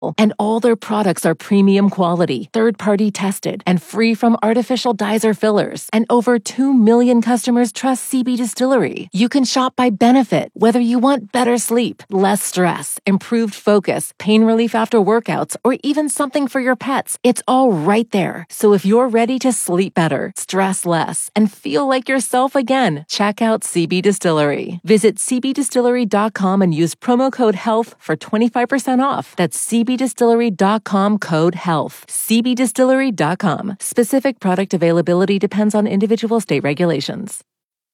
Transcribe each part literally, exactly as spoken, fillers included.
And all their products are premium quality, third-party tested, and free from artificial dyes or fillers. And over two million customers trust C B Distillery. You can shop by benefit, whether you want better sleep, less stress, improved focus, pain relief after workouts, or even something for your pets. It's all right there. So if you're ready to sleep better, stress less, and feel like yourself again, check out C B Distillery. Visit c b distillery dot com and use promo code HEALTH for twenty-five percent off. That's C B distillery dot com code HEALTH. c b distillery dot com. Specific product availability depends on individual state regulations.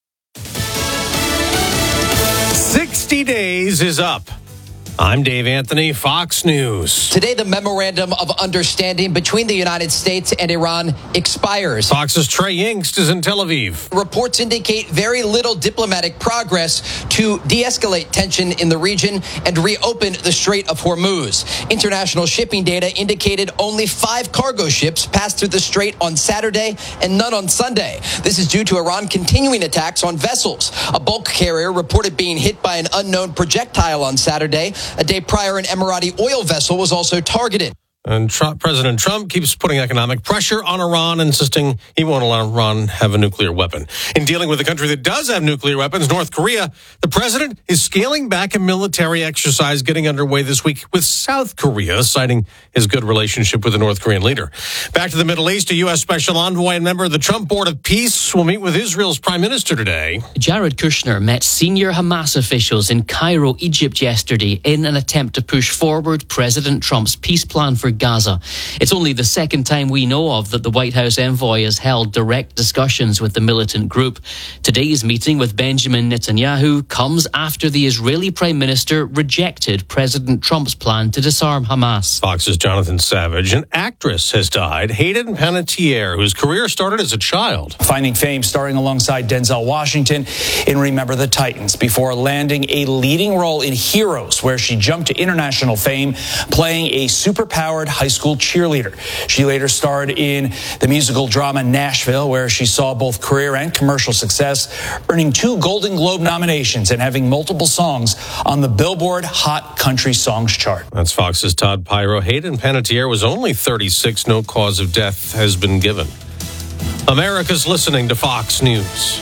sixty days is up. I'm Dave Anthony, Fox News. Today, the memorandum of understanding between the United States and Iran expires. Fox's Trey Yingst is in Tel Aviv. Reports indicate very little diplomatic progress to de-escalate tension in the region and reopen the Strait of Hormuz. International shipping data indicated only five cargo ships passed through the strait on Saturday and none on Sunday. This is due to Iran continuing attacks on vessels. A bulk carrier reported being hit by an unknown projectile on Saturday. A day prior, an Emirati oil vessel was also targeted. And Trump, President Trump keeps putting economic pressure on Iran, insisting he won't allow Iran have a nuclear weapon. In dealing with a country that does have nuclear weapons, North Korea, the president is scaling back a military exercise getting underway this week with South Korea, citing his good relationship with the North Korean leader. Back to the Middle East, a U S special envoy and member of the Trump Board of Peace will meet with Israel's prime minister today. Jared Kushner met senior Hamas officials in Cairo, Egypt yesterday in an attempt to push forward President Trump's peace plan for Gaza. It's only the second time we know of that the White House envoy has held direct discussions with the militant group. Today's meeting with Benjamin Netanyahu comes after the Israeli Prime Minister rejected President Trump's plan to disarm Hamas. Fox's Jonathan Savage. An actress has died, Hayden Panettiere, whose career started as a child. Finding fame starring alongside Denzel Washington in Remember the Titans before landing a leading role in Heroes, where she jumped to international fame playing a superpowered high school cheerleader. She later starred in the musical drama Nashville, where she saw both career and commercial success, earning two Golden Globe nominations and having multiple songs on the Billboard Hot Country Songs chart. That's Fox's Todd Pyro. Hayden Panettiere was only thirty-six. No cause of death has been given. America's listening to Fox News.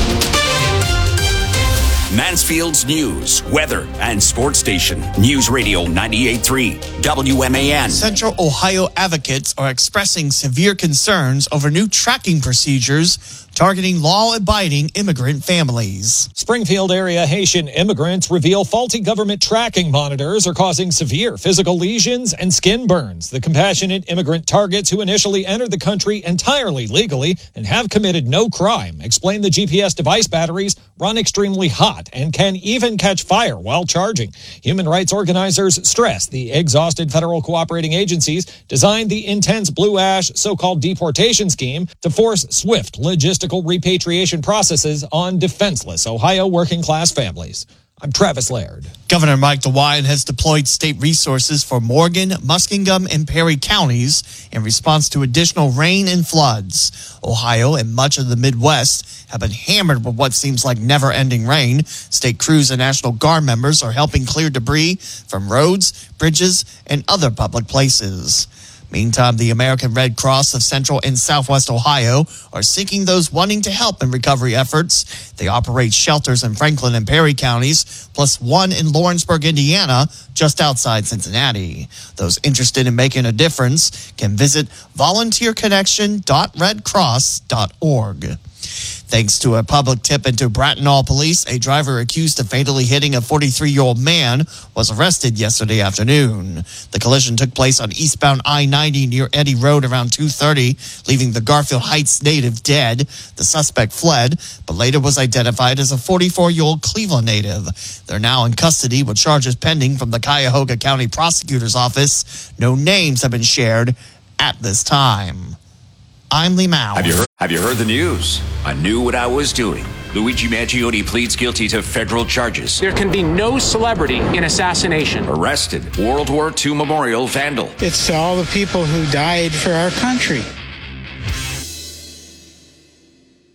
Mansfield's news, weather, and sports station. News Radio ninety-eight point three, W M A N. Central Ohio advocates are expressing severe concerns over new tracking procedures targeting law-abiding immigrant families. Springfield area Haitian immigrants reveal faulty government tracking monitors are causing severe physical lesions and skin burns. The compassionate immigrant targets who initially entered the country entirely legally and have committed no crime explain the G P S device batteries run extremely hot and can even catch fire while charging. Human rights organizers stress the exhausted federal cooperating agencies designed the intense blue ash so-called deportation scheme to force swift logistical repatriation processes on defenseless Ohio working-class families. I'm Travis Laird. Governor Mike DeWine has deployed state resources for Morgan, Muskingum, and Perry counties in response to additional rain and floods. Ohio and much of the Midwest have been hammered with what seems like never-ending rain. State crews and National Guard members are helping clear debris from roads, bridges, and other public places. Meantime, the American Red Cross of Central and Southwest Ohio are seeking those wanting to help in recovery efforts. They operate shelters in Franklin and Perry counties, plus one in Lawrenceburg, Indiana, just outside Cincinnati. Those interested in making a difference can visit volunteer connection dot red cross dot org. Thanks to a public tip into Bracknell police, a driver accused of fatally hitting a forty-three-year-old man was arrested yesterday afternoon. The collision took place on eastbound I ninety near Eddy Road around two thirty, leaving the Garfield Heights native dead. The suspect fled, but later was identified as a forty-four-year-old Cleveland native. They're now in custody with charges pending from the Cuyahoga County Prosecutor's Office. No names have been shared at this time. I'm Lee Mao. Have you heard, have you heard the news? I knew what I was doing. Luigi Mangione pleads guilty to federal charges. There can be no celebrity in assassination. Arrested. World War Two memorial vandal. It's to all the people who died for our country.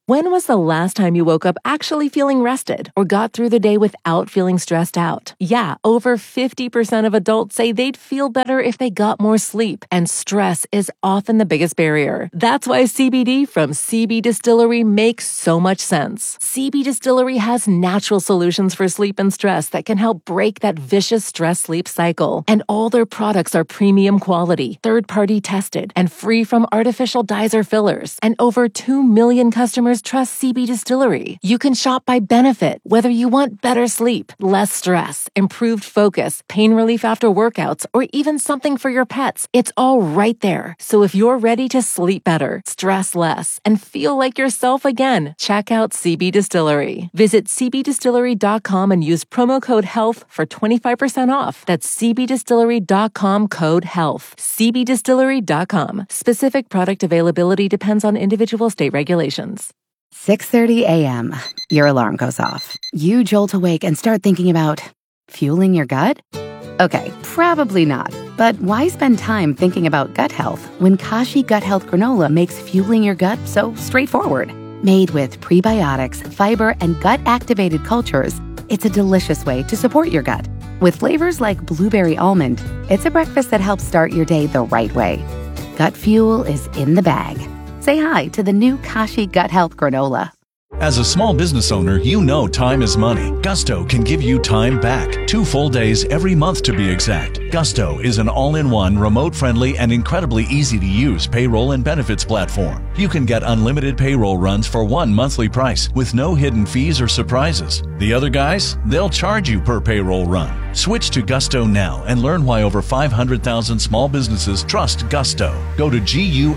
When was the last time you woke up actually feeling rested or got through the day without feeling stressed out? Yeah, over fifty percent of adults say they'd feel better if they got more sleep, and stress is often the biggest barrier. That's why C B D from C B Distillery makes so much sense. C B Distillery has natural solutions for sleep and stress that can help break that vicious stress-sleep cycle. And all their products are premium quality, third-party tested, and free from artificial dyes or fillers. And over two million customers trust C B Distillery. You can shop by benefit, whether you want better sleep, less stress, improved focus, pain relief after workouts, or even something for your pets. It's all right there. So if you're ready to sleep better, stress less, and feel like yourself again, check out C B Distillery. Visit c b distillery dot com and use promo code HEALTH for twenty-five percent off. That's c b distillery dot com code HEALTH. c b distillery dot com. Specific product availability depends on individual state regulations. six thirty a.m. Your alarm goes off. You jolt awake and start thinking about fueling your gut? Okay, probably not. But why spend time thinking about gut health when Kashi Gut Health Granola makes fueling your gut so straightforward? Made with prebiotics, fiber, and gut-activated cultures, it's a delicious way to support your gut. With flavors like blueberry almond, it's a breakfast that helps start your day the right way. Gut fuel is in the bag. Say hi to the new Kashi Gut Health Granola. As a small business owner, you know time is money. Gusto can give you time back. Two full days every month to be exact. Gusto is an all-in-one, remote-friendly, and incredibly easy-to-use payroll and benefits platform. You can get unlimited payroll runs for one monthly price with no hidden fees or surprises. The other guys, they'll charge you per payroll run. Switch to Gusto now and learn why over five hundred thousand small businesses trust Gusto. Go to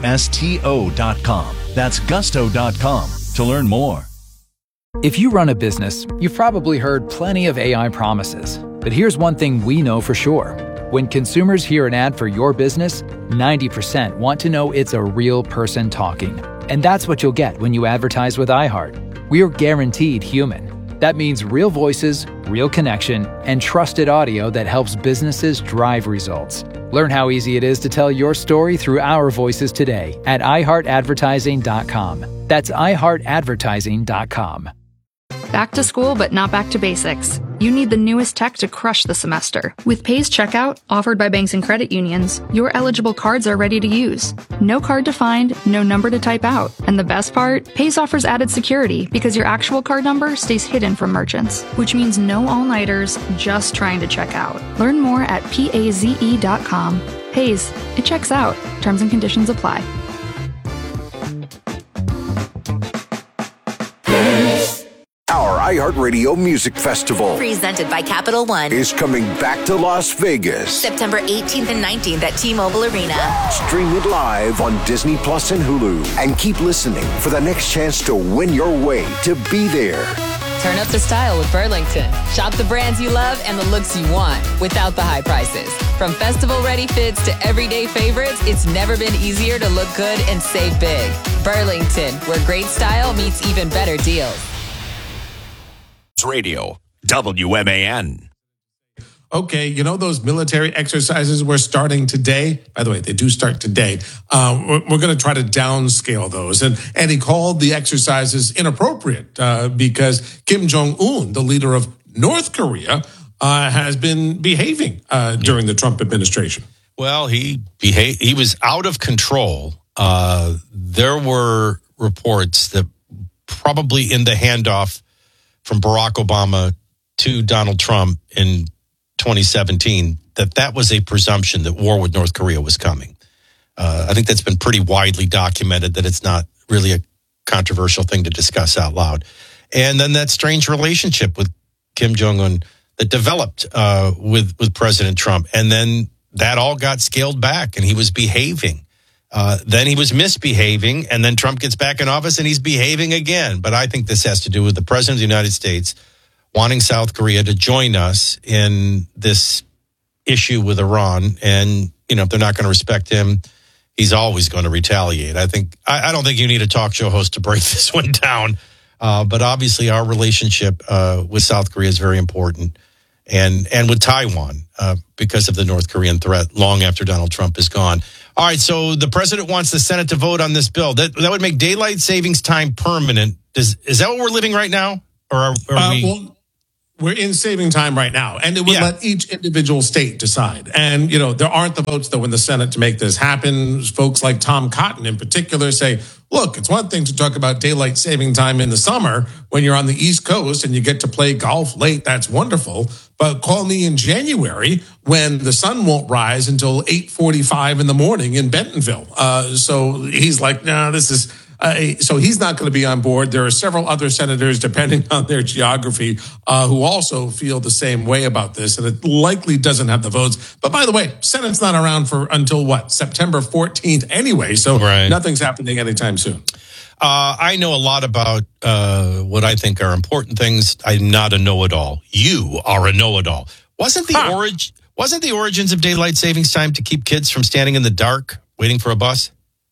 gusto dot com. That's gusto dot com to learn more. If you run a business, you've probably heard plenty of A I promises. But here's one thing we know for sure. When consumers hear an ad for your business, ninety percent want to know it's a real person talking. And that's what you'll get when you advertise with iHeart. We're guaranteed human. That means real voices, real connection, and trusted audio that helps businesses drive results. Learn how easy it is to tell your story through our voices today at i heart advertising dot com. That's i heart advertising dot com. Back to school, but not back to basics. You need the newest tech to crush the semester. With Pays Checkout, offered by banks and credit unions, your eligible cards are ready to use. No card to find, no number to type out. And the best part? Pays offers added security because your actual card number stays hidden from merchants, which means no all-nighters, just trying to check out. Learn more at paze dot com. Pays, it checks out. Terms and conditions apply. Our iHeartRadio Music Festival, presented by Capital One, is coming back to Las Vegas. September eighteenth and nineteenth at T-Mobile Arena. Stream it live on Disney Plus and Hulu. And keep listening for the next chance to win your way to be there. Turn up the style with Burlington. Shop the brands you love and the looks you want without the high prices. From festival-ready fits to everyday favorites, it's never been easier to look good and save big. Burlington, where great style meets even better deals. Radio, W M A N. Okay, you know those military exercises we're starting today? By the way, they do start today. Uh, we're we're going to try to downscale those. And, and he called the exercises inappropriate uh, because Kim Jong-un, the leader of North Korea, uh, has been behaving uh, during the Trump administration. Well, he behaved, he was out of control. Uh, there were reports that probably in the handoff from Barack Obama to Donald Trump in twenty seventeen, that that was a presumption that war with North Korea was coming. Uh, I think that's been pretty widely documented, that it's not really a controversial thing to discuss out loud. And then that strange relationship with Kim Jong-un that developed uh, with, with President Trump. And then that all got scaled back and he was behaving. Uh, then he was misbehaving, and then Trump gets back in office and he's behaving again. But I think this has to do with the President of the United States wanting South Korea to join us in this issue with Iran. And, you know, if they're not going to respect him, he's always going to retaliate. I think, I, I don't think you need a talk show host to break this one down. Uh, but obviously our relationship uh, with South Korea is very important. And, and with Taiwan, uh, because of the North Korean threat long after Donald Trump is gone. All right, so the president wants the Senate to vote on this bill. That that would make daylight savings time permanent. Does, is that what we're living right now? Or are, are uh, we... Well, we're in saving time right now, and it would Yeah. let each individual state decide. And, you know, there aren't the votes, though, in the Senate to make this happen. Folks like Tom Cotton in particular say, look, it's one thing to talk about daylight saving time in the summer when you're on the East Coast and you get to play golf late. That's wonderful. But call me in January when the sun won't rise until eight forty-five in the morning in Bentonville. Uh, so he's like, no, nah, this is... Uh, so he's not going to be on board. There are several other senators, depending on their geography, uh, who also feel the same way about this, and it likely doesn't have the votes. But by the way, Senate's not around for until what, September fourteenth anyway, so Right. nothing's happening anytime soon. Uh, I know a lot about uh, what I think are important things. I'm not a know-it-all. You are a know-it-all. Wasn't the Huh. orig- Wasn't the origins of daylight savings time to keep kids from standing in the dark waiting for a bus?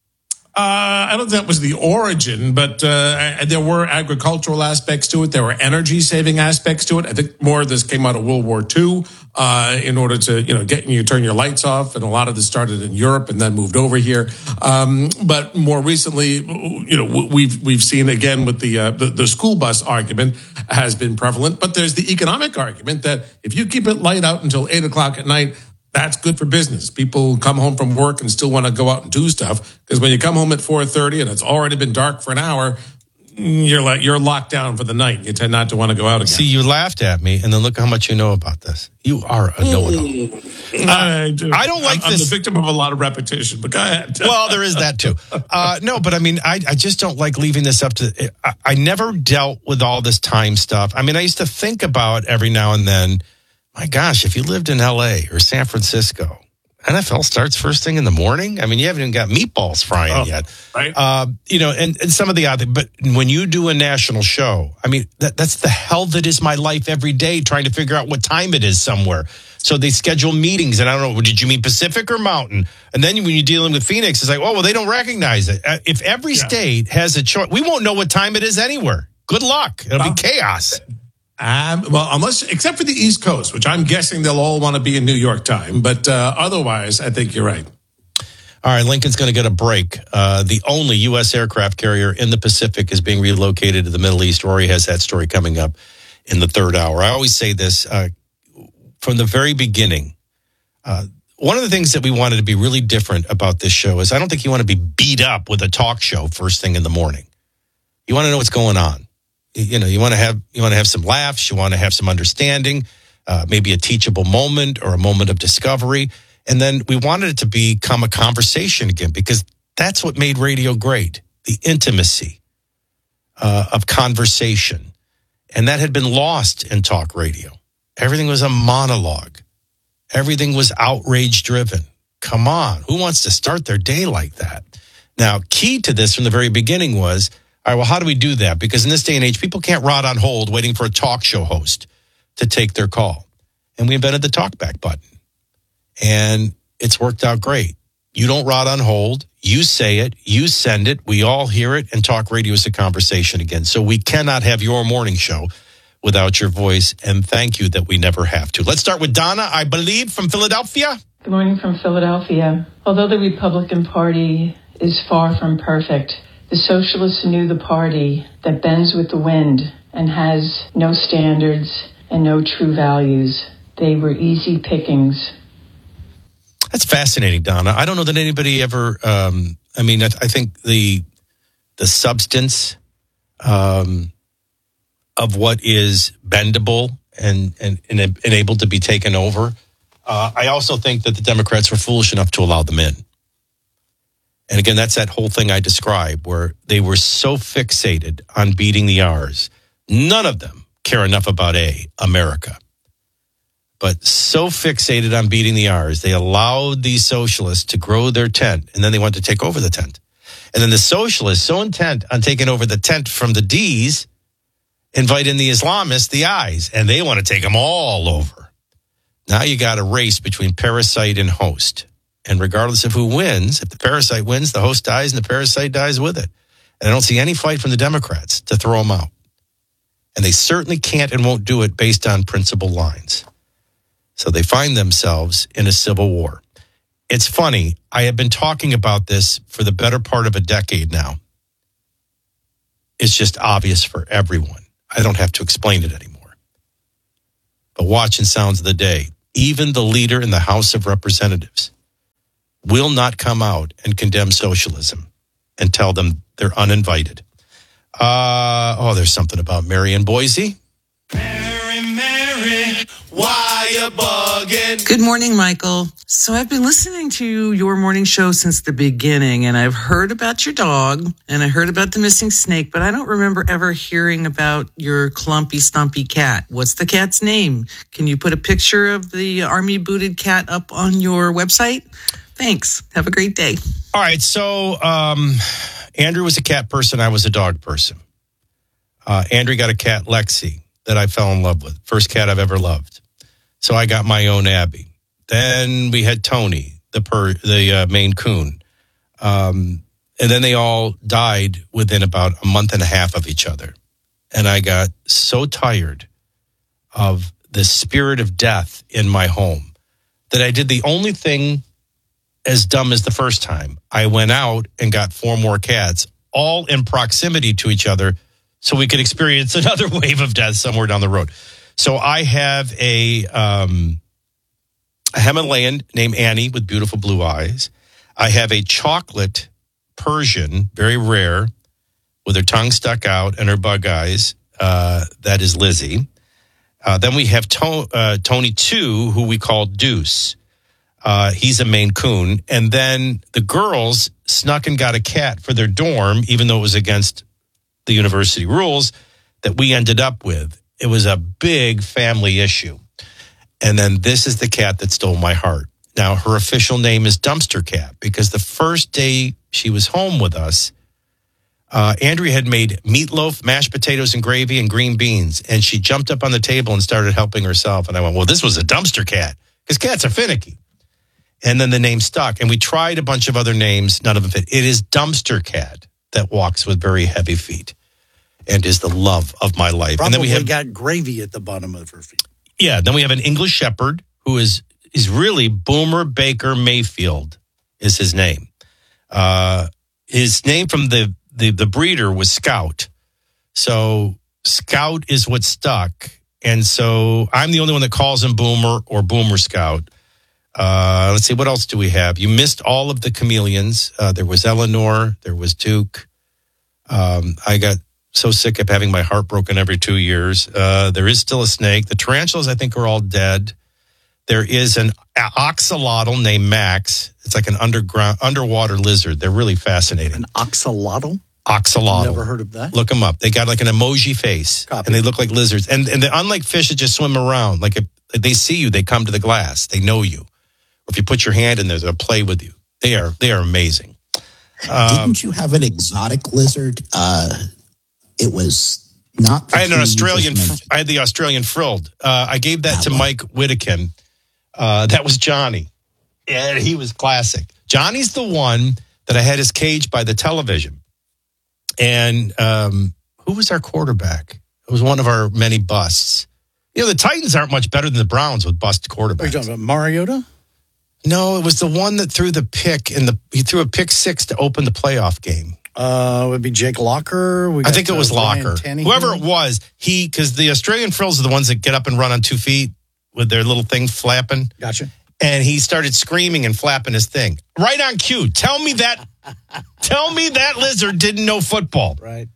Uh, I don't think that was the origin, but uh, there were agricultural aspects to it. There were energy-saving aspects to it. I think more of this came out of World War Two uh, in order to, you know, get you turn your lights off, and a lot of this started in Europe and then moved over here. Um, but more recently, you know, we've we've seen again with the, uh, the the school bus argument has been prevalent. But there's the economic argument that if you keep it light out until eight o'clock at night, that's good for business. People come home from work and still want to go out and do stuff, because when you come home at four thirty and it's already been dark for an hour, you're like you're locked down for the night. You tend not to want to go out again. See, you laughed at me, and then look how much you know about this. You are a know-it-all. I, do. I don't like I'm, this. I'm the victim of a lot of repetition, but go ahead. Well, there is that too. Uh, no, but I mean, I, I just don't like leaving this up to. I, I never dealt with all this time stuff. I mean, I used to think about every now and then, my gosh, if you lived in L A or San Francisco, N F L starts first thing in the morning. I mean, you haven't even got meatballs frying Oh, yet. right. Uh, you know, and, and some of the other, but when you do a national show, I mean, that, that's the hell that is my life every day, trying to figure out what time it is somewhere. So they schedule meetings, and I don't know, did you mean Pacific or Mountain? And then when you're dealing with Phoenix, it's like, oh, well, they don't recognize it. Uh, If every Yeah. state has a choice, we won't know what time it is anywhere. Good luck. It'll Well, be chaos. Um, well, unless, except for the East Coast, which I'm guessing they'll all want to be in New York time. But uh, otherwise, I think you're right. All right, Lincoln's going to get a break. Uh, the only U S aircraft carrier in the Pacific is being relocated to the Middle East. Rory has that story coming up in the third hour. I always say this uh, from the very beginning. Uh, one of the things that we wanted to be really different about this show is I don't think you want to be beat up with a talk show first thing in the morning. You want to know what's going on. You know, you want to have you want to have some laughs. You want to have some understanding, uh, maybe a teachable moment or a moment of discovery. And then we wanted it to become a conversation again, because that's what made radio great, the intimacy uh, of conversation. And that had been lost in talk radio. Everything was a monologue. Everything was outrage driven. Come on, who wants to start their day like that? Now, key to this from the very beginning was, all right, well, how do we do that? Because in this day and age, people can't rot on hold waiting for a talk show host to take their call. And we invented the talkback button. And it's worked out great. You don't rot on hold. You say it. You send it. We all hear it. And talk radio is a conversation again. So we cannot have your morning show without your voice. And thank you that we never have to. Let's start with Donna, I believe, from Philadelphia. Good morning from Philadelphia. Although the Republican Party is far from perfect, the socialists knew the party that bends with the wind and has no standards and no true values. They were easy pickings. That's fascinating, Donna. I don't know that anybody ever, um, I mean, I, I think the the substance um, of what is bendable and, and, and, and able to be taken over. Uh, I also think that the Democrats were foolish enough to allow them in. And again, that's that whole thing I described where they were so fixated on beating the R's. None of them care enough about A, America. But so fixated on beating the R's, they allowed these socialists to grow their tent, and then they wanted to take over the tent. And then the socialists, so intent on taking over the tent from the D's, invite in the Islamists, the I's, and they want to take them all over. Now you got a race between parasite and host. And regardless of who wins, if the parasite wins, the host dies and the parasite dies with it. And I don't see any fight from the Democrats to throw them out. And they certainly can't and won't do it based on principled lines. So they find themselves in a civil war. It's funny. I have been talking about this for the better part of a decade now. It's just obvious for everyone. I don't have to explain it anymore. But watching Sounds of the Day, even the leader in the House of Representatives will not come out and condemn socialism and tell them they're uninvited. Uh, oh, there's something about Mary in Boise. Mary, Mary, why you bugging? Good morning, Michael. So I've been listening to your morning show since the beginning, and I've heard about your dog, and I heard about the missing snake, but I don't remember ever hearing about your clumpy, stumpy cat. What's the cat's name? Can you put a picture of the army-booted cat up on your website? Thanks. Have a great day. All right, so um, Andrew was a cat person. I was a dog person. Uh, Andrew got a cat, Lexi, that I fell in love with. First cat I've ever loved. So I got my own Abby. Then we had Tony, the per, the uh, Maine Coon. Um, and then they all died within about a month and a half of each other. And I got so tired of the spirit of death in my home that I did the only thing as dumb as the first time. I went out and got four more cats, all in proximity to each other, so we could experience another wave of death somewhere down the road. So I have a, um, a Himalayan named Annie with beautiful blue eyes. I have a chocolate Persian, very rare, with her tongue stuck out and her bug eyes. Uh, that is Lizzie. Uh, then we have to- uh, Tony two, who we call Deuce. Uh, he's a Maine Coon. And then the girls snuck and got a cat for their dorm, even though it was against the university rules, that we ended up with. It was a big family issue. And then this is the cat that stole my heart. Now, her official name is Dumpster Cat, because the first day she was home with us, uh, Andrea had made meatloaf, mashed potatoes and gravy and green beans. And she jumped up on the table and started helping herself. And I went, well, this was a dumpster cat, because cats are finicky. And then the name stuck. And we tried a bunch of other names. None of them fit. It is Dumpster Cat that walks with very heavy feet and is the love of my life. Probably and then we have got gravy at the bottom of her feet. Yeah. Then we have an English Shepherd who is is really Boomer Baker Mayfield is his name. Uh, his name from the, the, the breeder was Scout. So Scout is what stuck. And so I'm the only one that calls him Boomer or Boomer Scout. Uh, let's see, what else do we have? You missed all of the chameleons. Uh, there was Eleanor. There was Duke. Um, I got so sick of having my heart broken every two years. Uh, there is still a snake. The tarantulas, I think, are all dead. There is an oxalotl named Max. It's like an underground underwater lizard. They're really fascinating. An oxalotl? Oxalotl. Never heard of that. Look them up. They got like an emoji face, Copy. And they look like lizards. And and they're unlike fish that just swim around. Like if they see you, they come to the glass. They know you. Or if you put your hand in there, they'll play with you. They are they are amazing. Um, Didn't you have an exotic lizard? Uh, it was not. I had an Australian. I had the Australian frilled. Uh, I gave that, that to one. Mike Whittakin. Uh, that was Johnny. Yeah, he was classic. Johnny's the one that I had his cage by the television. And um, who was our quarterback? It was one of our many busts. You know, the Titans aren't much better than the Browns with bust quarterbacks. Are you talking about Mariota? No, it was the one that threw the pick in the. He threw a pick six to open the playoff game. Uh, it would be Jake Locker. We I think it was uh, Locker. Whoever it was, he because the Australian frills are the ones that get up and run on two feet with their little thing flapping. Gotcha. And he started screaming and flapping his thing right on cue. Tell me that. tell me that lizard didn't know football. Right.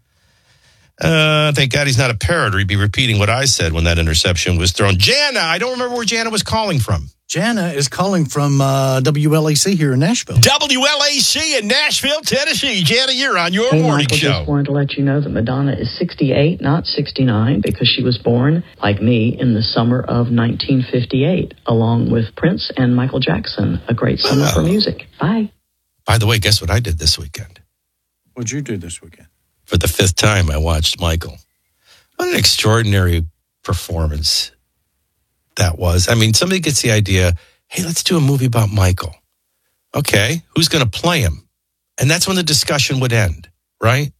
Uh, thank God he's not a parrot, or he'd be repeating what I said when that interception was thrown. Jana, I don't remember where Jana was calling from. Jana is calling from uh, W L A C here in Nashville. W L A C in Nashville, Tennessee. Jana, you're on your hey, morning Michael, show. Just wanted to let you know that Madonna is sixty-eight, not sixty-nine, because she was born, like me, in the summer of nineteen fifty-eight, along with Prince and Michael Jackson. A great summer oh. for music. Bye. By the way, guess what I did this weekend? What'd you do this weekend? For the fifth time, I watched Michael. What an extraordinary performance that was. I mean, somebody gets the idea, hey, let's do a movie about Michael. Okay, who's going to play him? And that's when the discussion would end, right?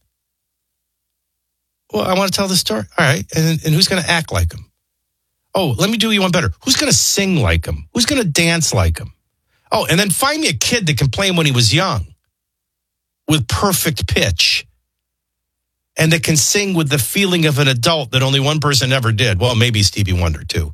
Well, I want to tell the story. All right, and, and who's going to act like him? Oh, let me do you one better. Who's going to sing like him? Who's going to dance like him? Oh, and then find me a kid that can play him when he was young with perfect pitch and that can sing with the feeling of an adult that only one person ever did. Well, maybe Stevie Wonder, too.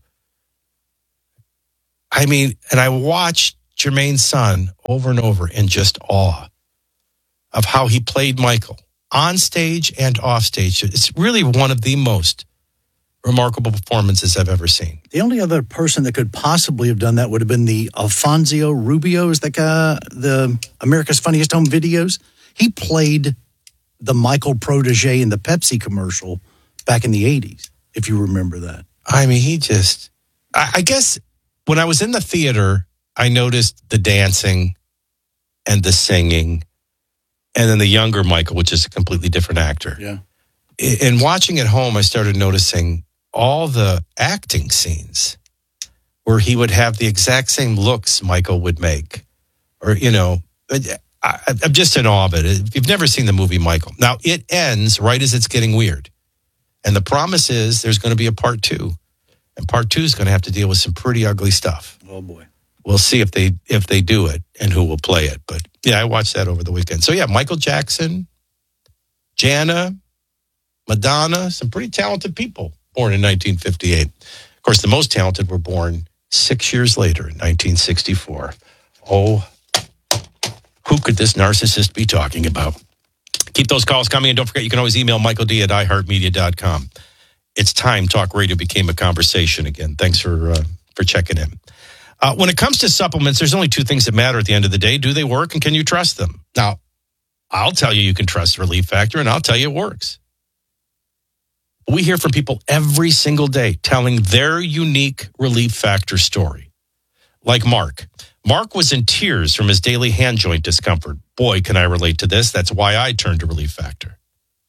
I mean, and I watched Jermaine's son over and over in just awe of how he played Michael on stage and off stage. It's really one of the most remarkable performances I've ever seen. The only other person that could possibly have done that would have been the Alfonso Rubio, is that guy, the America's Funniest Home Videos. He played the Michael protege in the Pepsi commercial back in the eighties, if you remember that. I mean, he just, I, I guess when I was in the theater, I noticed the dancing and the singing, and then the younger Michael, which is a completely different actor. Yeah. In watching at home, I started noticing all the acting scenes where he would have the exact same looks Michael would make. Or, you know, I, I'm just in awe of it. If you've never seen the movie Michael. Now, it ends right as it's getting weird. And the promise is there's going to be a part two. And part two is going to have to deal with some pretty ugly stuff. Oh, boy. We'll see if they if they do it and who will play it. But, yeah, I watched that over the weekend. So, yeah, Michael Jackson, Jana, Madonna, some pretty talented people born in nineteen fifty-eight. Of course, the most talented were born six years later in nineteen sixty-four. Oh, who could this narcissist be talking about? Keep those calls coming, and don't forget you can always email Michael D at i heart media dot com. It's time talk radio became a conversation again. Thanks for uh, for checking in. Uh, when it comes to supplements, there's only two things that matter at the end of the day. Do they work, and can you trust them? Now, I'll tell you you can trust Relief Factor, and I'll tell you it works. We hear from people every single day telling their unique Relief Factor story. Like Mark. Mark was in tears from his daily hand joint discomfort. Boy, can I relate to this. That's why I turned to Relief Factor.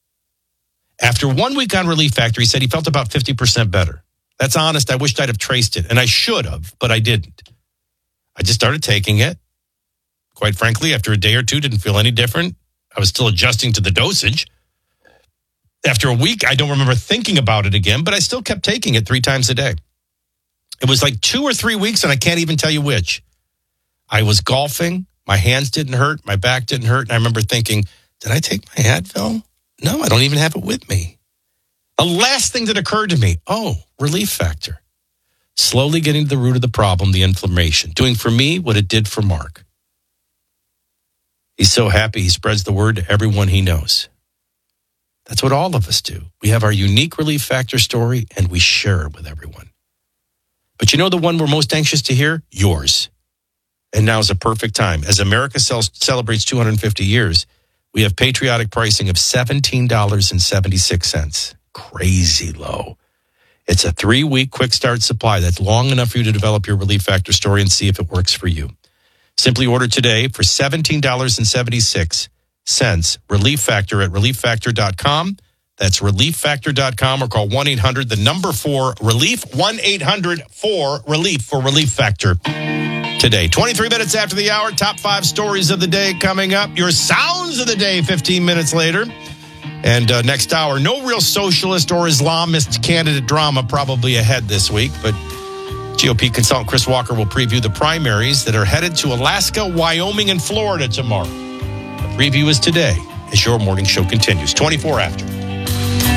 After one week on Relief Factor, he said he felt about fifty percent better. That's honest. I wished I'd have traced it, and I should have, but I didn't. I just started taking it. Quite frankly, after a day or two, didn't feel any different. I was still adjusting to the dosage. After a week, I don't remember thinking about it again, but I still kept taking it three times a day. It was like two or three weeks, and I can't even tell you which. I was golfing. My hands didn't hurt. My back didn't hurt. And I remember thinking, did I take my Advil? No, I don't even have it with me. The last thing that occurred to me, oh, Relief Factor. Slowly getting to the root of the problem, the inflammation. Doing for me what it did for Mark. He's so happy he spreads the word to everyone he knows. That's what all of us do. We have our unique Relief Factor story, and we share it with everyone. But you know the one we're most anxious to hear? Yours. And now is a perfect time. As America cel- celebrates two hundred fifty years, we have patriotic pricing of seventeen dollars and seventy-six cents. Crazy low. It's a three-week quick start supply that's long enough for you to develop your Relief Factor story and see if it works for you. Simply order today for seventeen dollars and seventy-six cents. Relief Factor at relief factor dot com. That's relief factor dot com, or call one eight hundred, the number four, relief, one eight hundred four relief for Relief Factor today. twenty-three minutes after the hour, top five stories of the day coming up. Your sounds of the day fifteen minutes later. And uh, next hour, no real socialist or Islamist candidate drama probably ahead this week, but G O P consultant Chris Walker will preview the primaries that are headed to Alaska, Wyoming, and Florida tomorrow. The preview is today as your morning show continues. twenty-four after.